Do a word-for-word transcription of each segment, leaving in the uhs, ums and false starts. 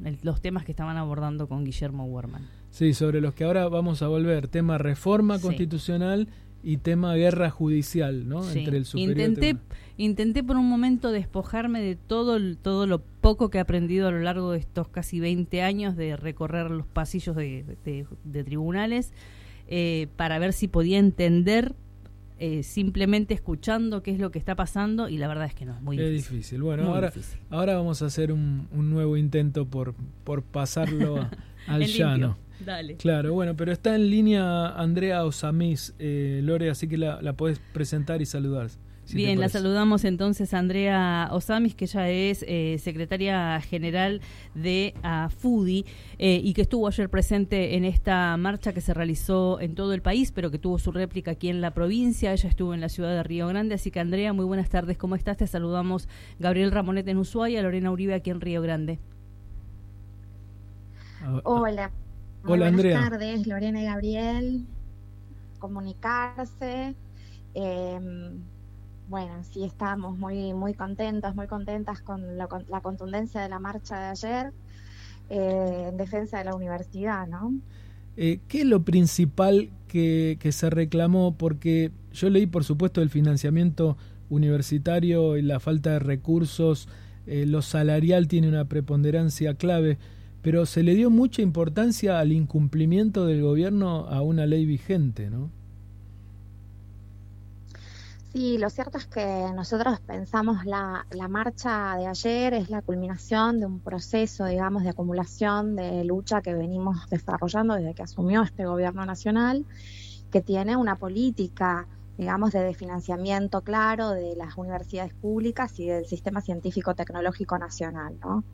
el, los temas que estaban abordando con Guillermo Werman. Sí, sobre los que ahora vamos a volver, tema reforma sí. constitucional y tema guerra judicial, ¿no? Sí. Entre el superior intenté, tribunal. intenté por un momento despojarme de todo, todo lo poco que he aprendido a lo largo de estos casi veinte años de recorrer los pasillos de, de, de tribunales, eh, para ver si podía entender eh, simplemente escuchando qué es lo que está pasando, y la verdad es que no, es muy es difícil. difícil. Bueno, muy ahora, difícil. ahora vamos a hacer un, un nuevo intento por, por pasarlo a, al llano. Dale. Claro, bueno, pero está en línea Andrea Osamis, eh, Lore, así que la, la podés presentar y saludar. Si Bien, la saludamos entonces a Andrea Osamis, que ella es eh, secretaria general de AFUDI eh, y que estuvo ayer presente en esta marcha que se realizó en todo el país, pero que tuvo su réplica aquí en la provincia. Ella estuvo en la ciudad de Río Grande, así que Andrea, muy buenas tardes, ¿cómo estás? Te saludamos Gabriel Ramonet en Ushuaia, Lorena Uribe aquí en Río Grande. Hola. Muy Hola, buenas Andrea. tardes, Lorena y Gabriel. Comunicarse. Eh, bueno, sí, estamos muy muy contentos, muy contentas con, lo, con la contundencia de la marcha de ayer eh, en defensa de la universidad, ¿no? Eh, ¿Qué es lo principal que, que se reclamó? Porque yo leí, por supuesto, el financiamiento universitario y la falta de recursos, eh, lo salarial tiene una preponderancia clave, pero se le dio mucha importancia al incumplimiento del gobierno a una ley vigente, ¿no? Sí, lo cierto es que nosotros pensamos la, la marcha de ayer es la culminación de un proceso, digamos, de acumulación de lucha que venimos desarrollando desde que asumió este gobierno nacional, que tiene una política, digamos, de desfinanciamiento claro de las universidades públicas y del sistema científico-tecnológico nacional, ¿no?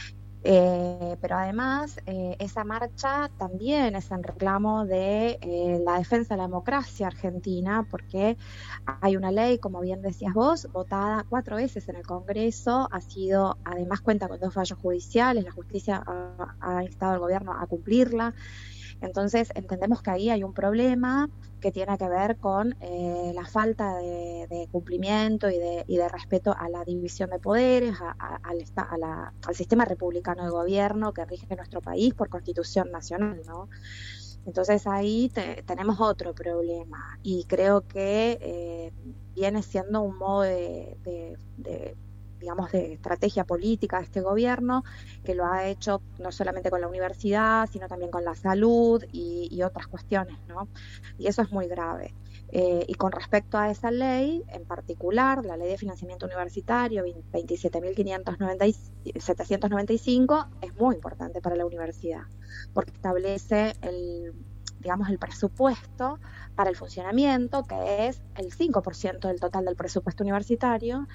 Eh, pero además eh, esa marcha también es en reclamo de eh, la defensa de la democracia argentina, porque hay una ley, como bien decías vos, votada cuatro veces en el Congreso, ha sido, además cuenta con dos fallos judiciales, la justicia ha, ha instado al gobierno a cumplirla. Entonces entendemos que ahí hay un problema que tiene que ver con eh, la falta de, de cumplimiento y de, y de respeto a la división de poderes, a, a, al, a la, al sistema republicano de gobierno que rige nuestro país por Constitución Nacional, ¿no? Entonces ahí te, tenemos otro problema y creo que eh, viene siendo un modo de, de, de digamos, de estrategia política de este gobierno, que lo ha hecho no solamente con la universidad, sino también con la salud y, y otras cuestiones, ¿no? Y eso es muy grave. Eh, y con respecto a esa ley, en particular, la Ley de Financiamiento Universitario veintisiete mil setecientos noventa y cinco, es muy importante para la universidad, porque establece el, digamos, el presupuesto para el funcionamiento, que es el cinco por ciento del total del presupuesto universitario,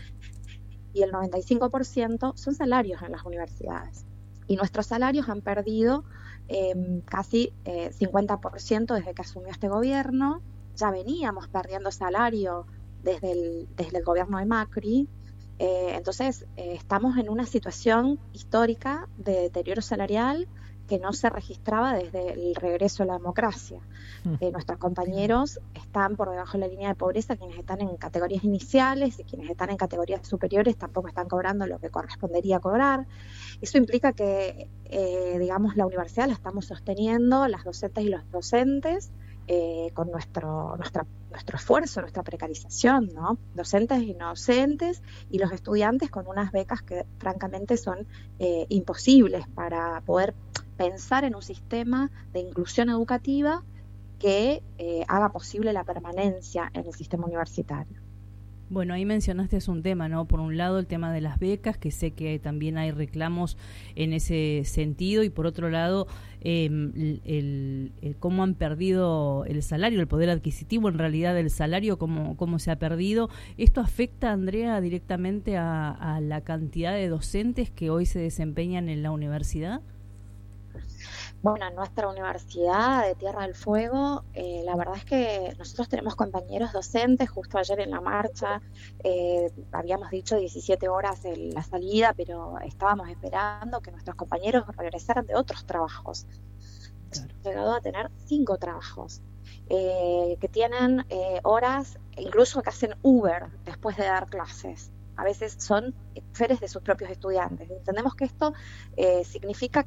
y el noventa y cinco por ciento son salarios en las universidades. Y nuestros salarios han perdido eh, casi eh, cincuenta por ciento desde que asumió este gobierno. Ya veníamos perdiendo salario desde el, desde el gobierno de Macri. Eh, entonces, eh, estamos en una situación histórica de deterioro salarial que no se registraba desde el regreso a la democracia. Eh, nuestros compañeros están por debajo de la línea de pobreza, quienes están en categorías iniciales y quienes están en categorías superiores tampoco están cobrando lo que correspondería cobrar. Eso implica que, eh, digamos, la universidad la estamos sosteniendo, las docentes y los docentes, eh, con nuestro, nuestra, nuestro esfuerzo, nuestra precarización, ¿no? Docentes y no docentes, y los estudiantes con unas becas que francamente son eh, imposibles para poder pensar en un sistema de inclusión educativa que eh, haga posible la permanencia en el sistema universitario. Bueno, ahí mencionaste un tema, ¿no? Por un lado el tema de las becas, que sé que también hay reclamos en ese sentido, y por otro lado eh, el, el, el cómo han perdido el salario, el poder adquisitivo en realidad del salario, cómo, cómo se ha perdido. ¿Esto afecta, Andrea, directamente a, a la cantidad de docentes que hoy se desempeñan en la universidad? Bueno, en nuestra universidad de Tierra del Fuego, eh, la verdad es que nosotros tenemos compañeros docentes. Justo ayer en la marcha eh, habíamos dicho diecisiete horas en la salida, pero estábamos esperando que nuestros compañeros regresaran de otros trabajos. Claro. Hemos llegado a tener cinco trabajos eh, que tienen eh, horas, incluso que hacen Uber después de dar clases. A veces son choferes de sus propios estudiantes. Entendemos que esto eh, significa